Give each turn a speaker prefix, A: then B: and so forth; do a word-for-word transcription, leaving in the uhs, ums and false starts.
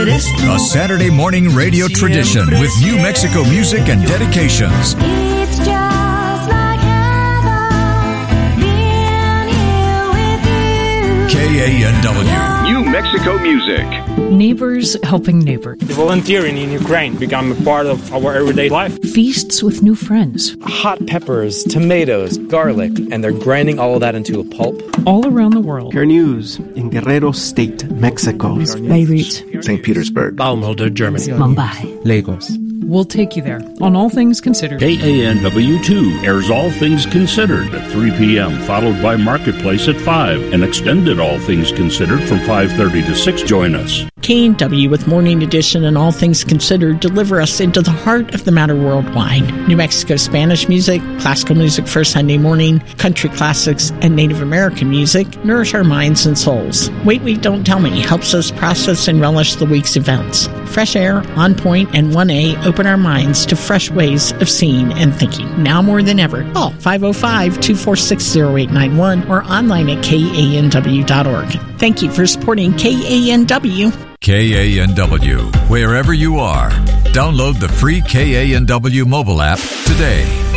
A: eres tú.
B: A Saturday morning radio tradition with New Mexico music and dedications.
C: It's just like heaven being here with you.
B: K A N W.
D: New Mexico music.
E: Neighbors helping neighbors.
F: Volunteering in Ukraine become a part of our everyday life.
E: Feasts with new friends.
G: Hot peppers, tomatoes, garlic, and they're grinding all of that into a pulp.
E: All around the world.
H: Care News in Guerrero State, Mexico.
E: Beirut.
I: Saint Petersburg.
J: Baumholder, Germany.
E: Mumbai.
J: Lagos.
E: We'll take you there on All Things Considered.
K: K A N W two airs All Things Considered at three p.m., followed by Marketplace at five, and extended All Things Considered from five thirty to six. Join us.
L: K A N W with Morning Edition and All Things Considered deliver us into the heart of the matter worldwide. New Mexico Spanish music, classical music for Sunday morning, country classics, and Native American music nourish our minds and souls. Wait Week, Don't Tell Me helps us process and relish the week's events. Fresh Air, On Point, and one A open our minds to fresh ways of seeing and thinking. Now more than ever, call five oh five, two four six, oh eight nine one or online at K A N W dot org. Thank you for supporting K A N W.
B: K A N W, wherever you are. Download the free K A N W mobile app today.